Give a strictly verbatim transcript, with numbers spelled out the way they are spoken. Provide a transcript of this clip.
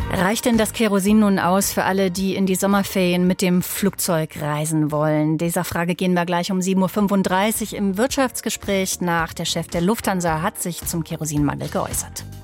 Reicht denn das Kerosin nun aus für alle, die in die Sommerferien mit dem Flugzeug reisen wollen? Dieser Frage gehen wir gleich um sieben Uhr fünfunddreißig im Wirtschaftsgespräch nach. Der Chef der Lufthansa hat sich zum Kerosinmangel geäußert.